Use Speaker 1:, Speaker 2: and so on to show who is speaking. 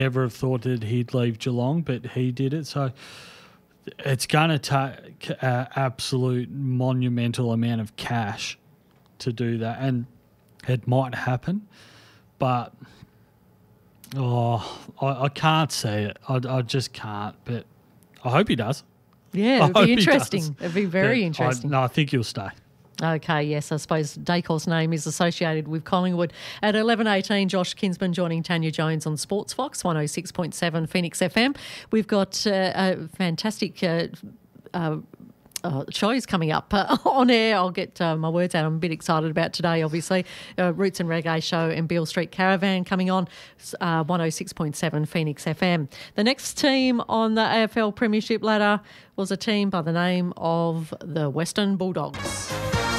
Speaker 1: never have thought that he'd leave Geelong, but he did it. So it's going to take an absolute monumental amount of cash to do that. And it might happen, but I can't see it. I just can't, but I hope he does.
Speaker 2: Yeah, it'd be interesting. It'd be very interesting.
Speaker 1: I think he'll stay.
Speaker 2: Okay, yes, I suppose Daicos' name is associated with Collingwood. At 11:18, Josh Kinsman joining Tanya Jones on Sports Fox, 106.7 Phoenix FM. We've got a fantastic shows coming up on air. I'll get my words out. I'm a bit excited about today, obviously. Roots and Reggae Show and Beale Street Caravan coming on 106.7 Phoenix FM. The next team on the AFL Premiership ladder was a team by the name of the Western Bulldogs.